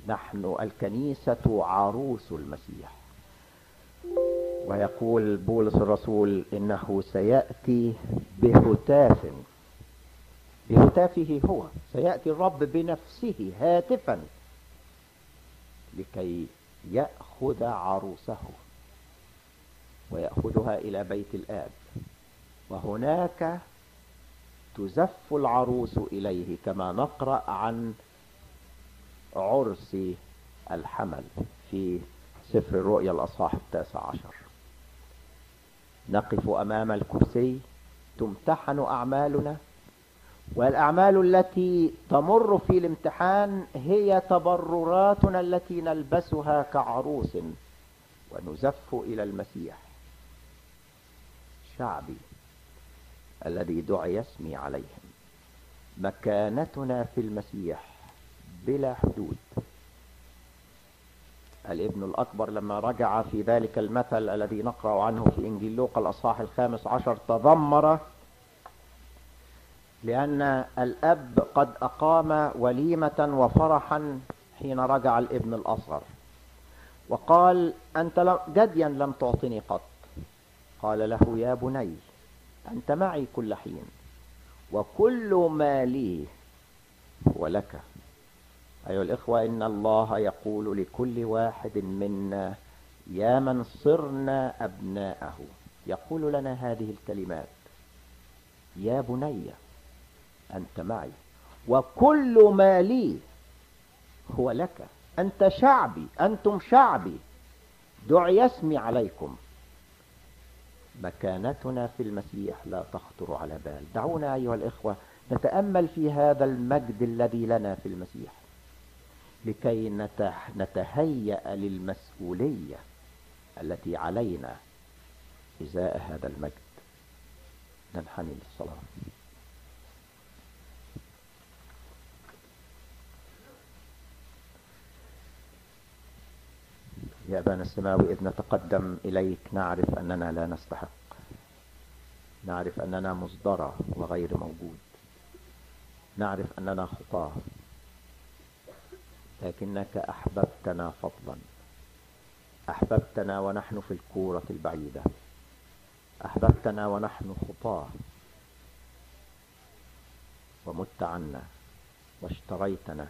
نحن الكنيسة عروس المسيح. ويقول بولس الرسول إنه سيأتي بهتافه هو، سيأتي الرب بنفسه هاتفا لكي يأخذ عروسه ويأخذها إلى بيت الآب، وهناك تزف العروس إليه، كما نقرأ عن عرس الحمل في سفر الرؤيا الأصحاح 19. نقف أمام الكرسي، تمتحن أعمالنا، والأعمال التي تمر في الامتحان هي تبرراتنا التي نلبسها كعروس ونزف إلى المسيح. شعبي الذي دعي اسمي عليهم. مكانتنا في المسيح بلا حدود. الابن الأكبر لما رجع في ذلك المثل الذي نقرأ عنه في إنجيل لوقا الأصحاح 15 تذمر لأن الأب قد أقام وليمة وفرحا حين رجع الابن الأصغر، وقال: أنت جديا لم تعطني قط. قال له: يا بني، أنت معي كل حين، وكل ما لي هو لك. أيها الإخوة، إن الله يقول لكل واحد منا: يا من صرنا أبناءه، يقول لنا هذه الكلمات: يا بني، أنت معي، وكل ما لي هو لك. أنت شعبي، أنتم شعبي، دعي اسمي عليكم. مكانتنا في المسيح لا تخطر على بال. دعونا أيها الإخوة نتأمل في هذا المجد الذي لنا في المسيح، لكي نتهيأ للمسؤولية التي علينا إزاء هذا المجد. ننحني للصلاة. يا أبانا السماوي، إذ نتقدم إليك نعرف أننا لا نستحق، نعرف أننا مصدرة وغير موجود، نعرف أننا خطاة، لكنك أحببتنا فضلا. أحببتنا ونحن في الكورة البعيدة، أحببتنا ونحن خطاة، ومت عنا واشتريتنا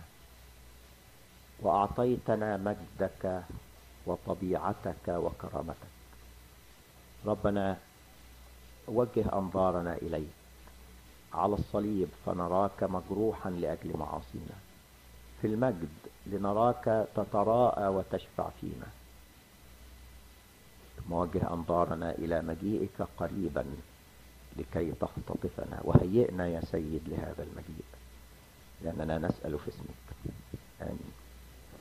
وأعطيتنا مجدك وطبيعتك وكرامتك. ربنا، وجه أنظارنا إليك على الصليب فنراك مجروحا لأجل معاصينا، في المجد لنراك تتراءى وتشفع فينا. موجه أنظارنا إلى مجيئك قريبا لكي تختطفنا، وهيئنا يا سيد لهذا المجيء، لأننا نسأل في اسمك. آمين.